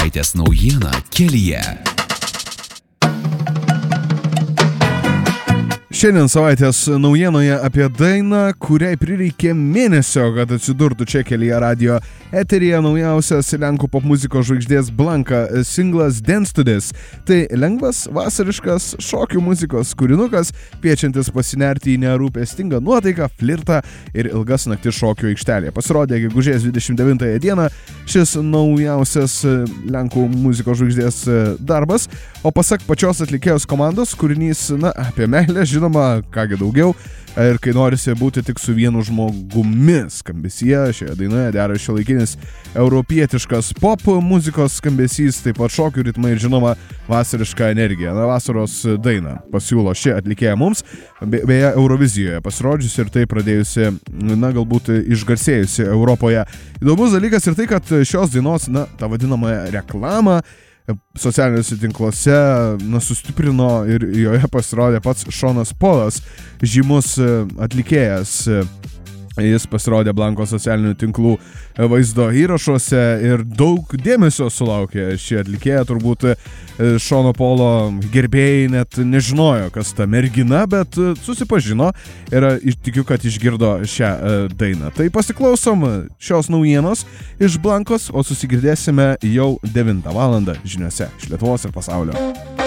Savaitės naujiena kelyje. Šiandien savaitės naujienoje apie dainą, kuriai prireikė mėnesio, kad atsidurtų čia kelyje radio eteryje, naujausias lenkų popmuzikos žvaigždės Blanka singlas Dance to This. Tai lengvas, vasariškas šokių muzikos kūrinukas, kviečiantis pasinerti į nerūpestingą nuotaiką, flirtą ir ilgas naktis šokių aikštelėje. Pasirodė gegužės 29 dieną šis naujausias lenkų muzikos žvaigždės darbas, o pasak pačios atlikėjos komandos, kūrinys, apie meilę, žinoma, kągi daugiau, ir kai norisi būti tik su vienu žmogumi skambesyje, šioje dainoje dera šiuolaikinis europietiškas pop muzikos skambesys, taip pat šokių ritmai ir žinoma vasariška energija. Vasaros dainą pasiūlo ši atlikėja mums, beje Eurovizijoje pasirodžiusi ir tai pradėjusi, galbūt išgarsėjusi Europoje. Įdomus dalykas ir tai, kad šios dainos, tą vadinamąją reklamą socialiniuose tinkluose sustiprino ir joje pasirodė pats Šonas Polas, žymus atlikėjas. Jis pasirodė Blankos socialinių tinklų vaizdo įrašuose ir daug dėmesio sulaukė ši atlikėja. Turbūt Šono Polo gerbėjai net nežinojo, kas ta mergina, bet susipažino ir tikiu, kad išgirdo šią dainą. Tai pasiklausom šios naujienos iš Blankos, o susigirdėsime jau 9 valandą žiniose iš Lietuvos ir pasaulio.